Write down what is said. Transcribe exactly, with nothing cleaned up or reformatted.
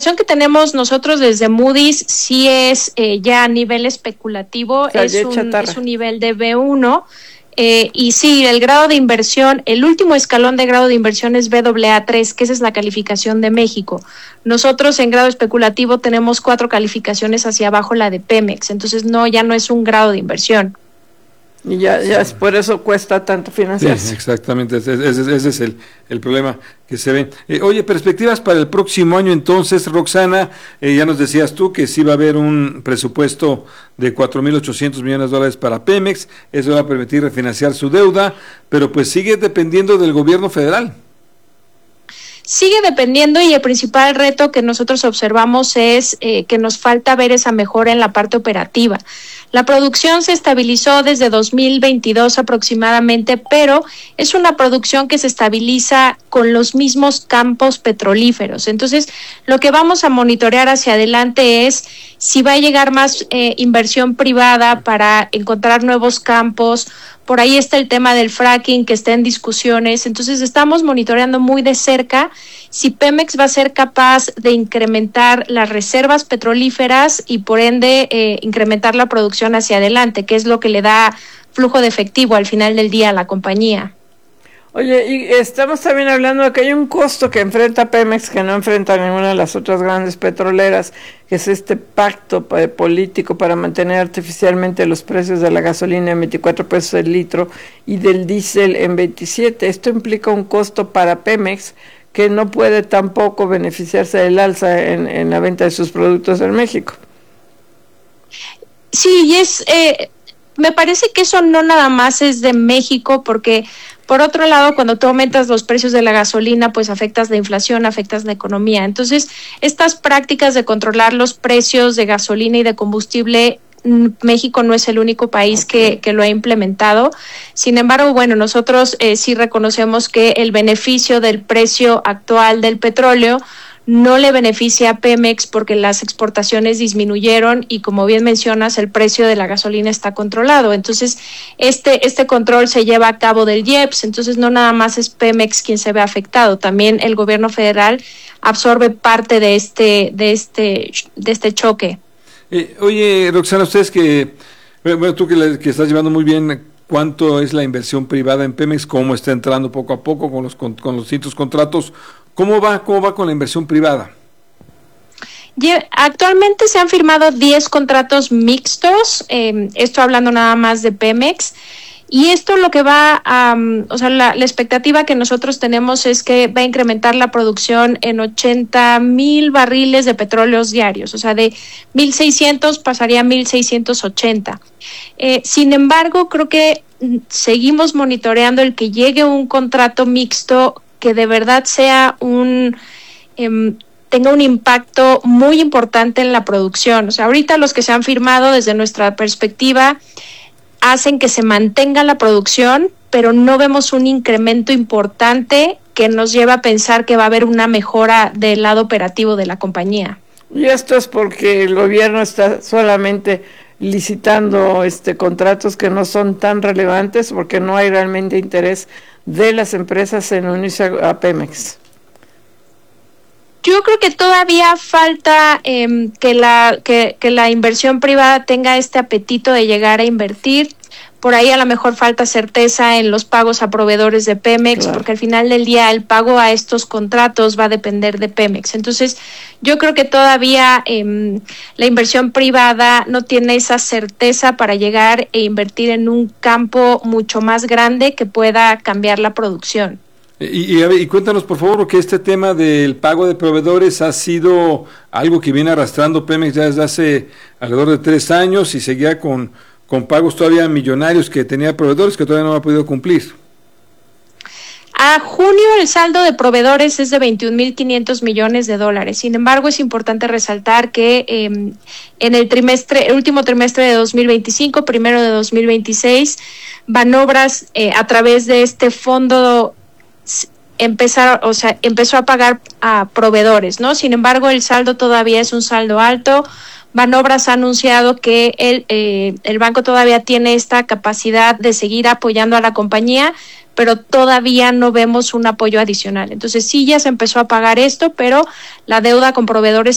calificación que tenemos nosotros desde Moody's sí es eh, ya a nivel especulativo, o sea, es, un, es un nivel de B uno. Eh, y sí, el grado de inversión, el último escalón de grado de inversión es B A A tres, que esa es la calificación de México. Nosotros en grado especulativo tenemos cuatro calificaciones hacia abajo, la de Pemex, entonces no, ya no es un grado de inversión. Y ya, ya es por eso cuesta tanto financiarse. Sí, exactamente, ese, ese, ese es el, el problema que se ve. Eh, oye, perspectivas para el próximo año entonces, Roxana, eh, ya nos decías tú que sí va a haber un presupuesto de cuatro mil ochocientos millones de dólares para Pemex, eso va a permitir refinanciar su deuda, pero pues sigue dependiendo del gobierno federal. Sigue dependiendo y el principal reto que nosotros observamos es eh, que nos falta ver esa mejora en la parte operativa. La producción se estabilizó desde dos mil veintidós aproximadamente, pero es una producción que se estabiliza con los mismos campos petrolíferos. Entonces, lo que vamos a monitorear hacia adelante es si va a llegar más eh, inversión privada para encontrar nuevos campos. Por ahí está el tema del fracking que está en discusiones. Entonces, estamos monitoreando muy de cerca si Pemex va a ser capaz de incrementar las reservas petrolíferas y por ende eh, incrementar la producción hacia adelante, que es lo que le da flujo de efectivo al final del día a la compañía. Oye, y estamos también hablando de que hay un costo que enfrenta Pemex que no enfrenta ninguna de las otras grandes petroleras, que es este pacto político para mantener artificialmente los precios de la gasolina en veinticuatro pesos el litro y del diésel en veintisiete. Esto implica un costo para Pemex que no puede tampoco beneficiarse del alza en, en la venta de sus productos en México. Sí, y es, eh, me parece que eso no nada más es de México, porque por otro lado, cuando tú aumentas los precios de la gasolina, pues afectas la inflación, afectas la economía. Entonces, estas prácticas de controlar los precios de gasolina y de combustible, México no es el único país que, que lo ha implementado. Sin embargo, bueno, nosotros eh, sí reconocemos que el beneficio del precio actual del petróleo no le beneficia a Pemex porque las exportaciones disminuyeron y, como bien mencionas, el precio de la gasolina está controlado. Entonces, este este control se lleva a cabo del I E P S, entonces no nada más es Pemex quien se ve afectado, también el gobierno federal absorbe parte de este de este de este choque. Eh, oye, Roxana, ustedes que, bueno, tú que, le, que estás llevando muy bien, ¿cuánto es la inversión privada en Pemex? ¿Cómo está entrando poco a poco con los con, con los distintos contratos? ¿Cómo va, cómo va con la inversión privada? Actualmente se han firmado diez contratos mixtos, eh, esto hablando nada más de Pemex, y esto lo que va a, um, o sea, la, la expectativa que nosotros tenemos es que va a incrementar la producción en ochenta mil barriles de petróleos diarios, o sea, de mil seiscientos pasaría a mil seiscientos ochenta. Eh, sin embargo, creo que seguimos monitoreando el que llegue un contrato mixto que de verdad sea un eh, tenga un impacto muy importante en la producción. O sea, ahorita los que se han firmado desde nuestra perspectiva hacen que se mantenga la producción, pero no vemos un incremento importante que nos lleva a pensar que va a haber una mejora del lado operativo de la compañía. Y esto es porque el gobierno está solamente licitando este contratos que no son tan relevantes, porque no hay realmente interés de las empresas en unirse a, a Pemex. Yo creo que todavía falta eh, que la que, que la inversión privada tenga este apetito de llegar a invertir. Por ahí a lo mejor falta certeza en los pagos a proveedores de Pemex, claro, porque al final del día el pago a estos contratos va a depender de Pemex. Entonces, yo creo que todavía eh, la inversión privada no tiene esa certeza para llegar e invertir en un campo mucho más grande que pueda cambiar la producción. Y, y, y cuéntanos, por favor, porque este tema del pago de proveedores ha sido algo que viene arrastrando Pemex ya desde hace alrededor de tres años y seguía con, con pagos todavía millonarios que tenía proveedores que todavía no ha podido cumplir. A junio el saldo de proveedores es de veintiún mil quinientos millones de dólares. Sin embargo, es importante resaltar que eh, en el trimestre, el último trimestre de dos mil veinticinco, primero de dos mil veintiséis, Banobras eh, a través de este fondo empezar, o sea, empezó a pagar a proveedores, ¿no? Sin embargo, el saldo todavía es un saldo alto. Banobras ha anunciado que el, eh, el banco todavía tiene esta capacidad de seguir apoyando a la compañía, pero todavía no vemos un apoyo adicional. Entonces sí, ya se empezó a pagar esto, pero la deuda con proveedores